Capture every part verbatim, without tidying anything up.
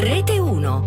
Rete uno.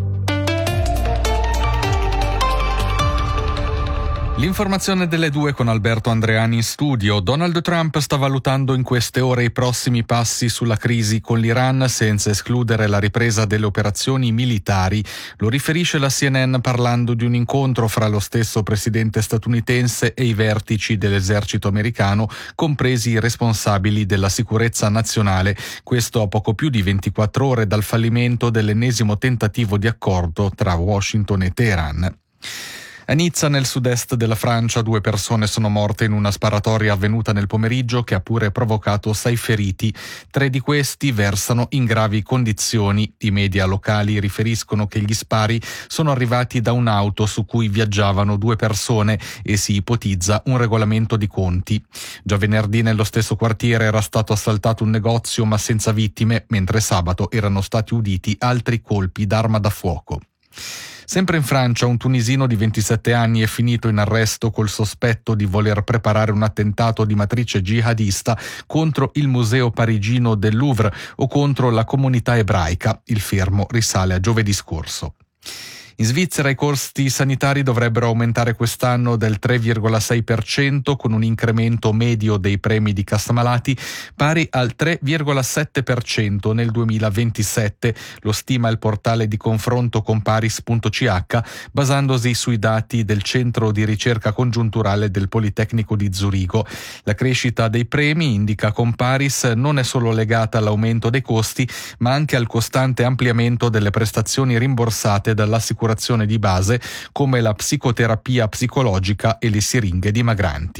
L'informazione delle due con Alberto Andreani in studio. Donald Trump sta valutando in queste ore i prossimi passi sulla crisi con l'Iran senza escludere la ripresa delle operazioni militari. Lo riferisce la C N N parlando di un incontro fra lo stesso presidente statunitense e i vertici dell'esercito americano, compresi i responsabili della sicurezza nazionale. Questo a poco più di ventiquattro ore dal fallimento dell'ennesimo tentativo di accordo tra Washington e Teheran. A Nizza, nel sud-est della Francia, due persone sono morte in una sparatoria avvenuta nel pomeriggio che ha pure provocato sei feriti. Tre di questi versano in gravi condizioni. I media locali riferiscono che gli spari sono arrivati da un'auto su cui viaggiavano due persone e si ipotizza un regolamento di conti. Già venerdì nello stesso quartiere era stato assaltato un negozio ma senza vittime, mentre sabato erano stati uditi altri colpi d'arma da fuoco. Sempre in Francia, un tunisino di ventisette anni è finito in arresto col sospetto di voler preparare un attentato di matrice jihadista contro il museo parigino del Louvre o contro la comunità ebraica. Il fermo risale a giovedì scorso. In Svizzera i costi sanitari dovrebbero aumentare quest'anno del tre virgola sei per cento con un incremento medio dei premi di cassa malati pari al tre virgola sette per cento nel duemilaventisette, lo stima il portale di confronto Comparis punto c h basandosi sui dati del Centro di Ricerca Congiunturale del Politecnico di Zurigo. La crescita dei premi, indica Comparis, non è solo legata all'aumento dei costi ma anche al costante ampliamento delle prestazioni rimborsate dall'assicurazione di base come la psicoterapia psicologica e le siringhe dimagranti.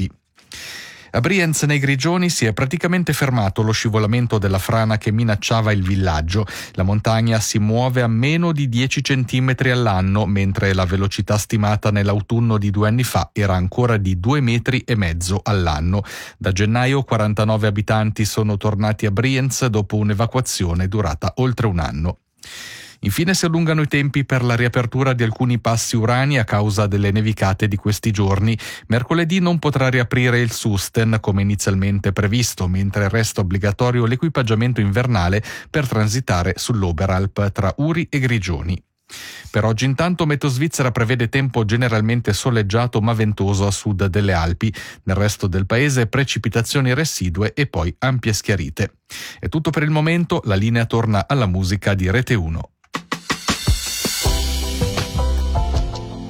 A Brienz nei Grigioni si è praticamente fermato lo scivolamento della frana che minacciava il villaggio. La montagna si muove a meno di dieci centimetri all'anno, mentre la velocità stimata nell'autunno di due anni fa era ancora di due metri e mezzo all'anno. Da gennaio quarantanove abitanti sono tornati a Brienz dopo un'evacuazione durata oltre un anno. Infine si allungano i tempi per la riapertura di alcuni passi urani a causa delle nevicate di questi giorni. Mercoledì non potrà riaprire il Susten come inizialmente previsto, mentre resta obbligatorio l'equipaggiamento invernale per transitare sull'Oberalp tra Uri e Grigioni. Per oggi intanto Meteo Svizzera prevede tempo generalmente soleggiato ma ventoso a sud delle Alpi. Nel resto del paese precipitazioni residue e poi ampie schiarite. È tutto per il momento, la linea torna alla musica di Rete uno.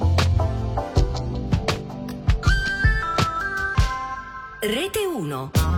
Rete uno.